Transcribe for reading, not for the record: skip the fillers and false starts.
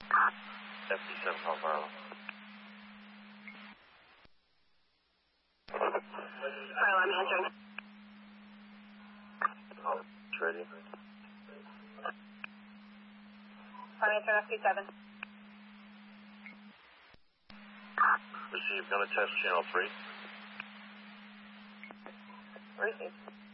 FD7 Palo Verde. Carl, I'm answering. Oh, it's ready. I'm answering FD7. Received. Gonna test channel 3. Received.